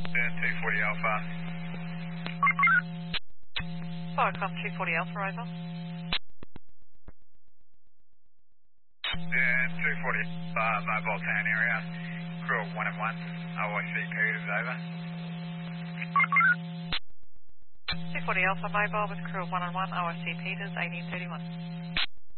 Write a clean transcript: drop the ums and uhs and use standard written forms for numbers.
240 Alpha. Viacom 240 Alpha, over. 240 mobile town area. Crew of 1 and 1. OIC period is over. 240 Alpha mobile with crew of 1 and 1, OSC Peters 1831.